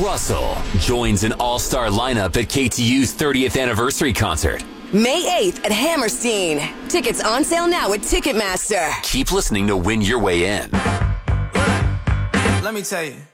Russell joins an all-star lineup at KTU's 30th anniversary concert. May 8th at Hammerstein. Tickets on sale now at Ticketmaster. Keep listening to win your way in. Let me tell you.